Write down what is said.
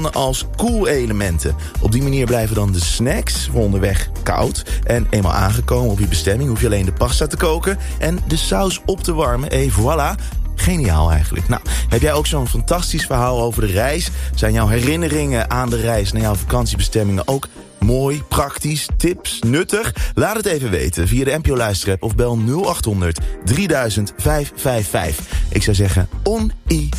als koelelementen. Op die manier blijven dan de snacks voor onderweg koud. En eenmaal aangekomen op je bestemming hoef je alleen de pasta te koken en de saus op te warmen. Et voilà. Geniaal eigenlijk. Nou, heb jij ook zo'n fantastisch verhaal over de reis? Zijn jouw herinneringen aan de reis naar jouw vakantiebestemmingen ook mooi, praktisch, tips, nuttig? Laat het even weten via de NPO Luisterapp of bel 0800 3000 555. Ik zou zeggen, on-i.